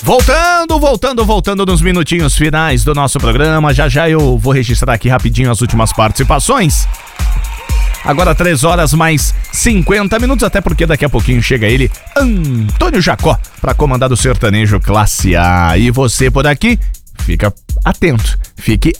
Voltando nos minutinhos finais do nosso programa. Já eu vou registrar aqui rapidinho as últimas participações. Agora 3 horas mais 50 minutos, até porque daqui a pouquinho chega ele, Antônio Jacó, para comandar do sertanejo classe A. E você por aqui, fica atento, fique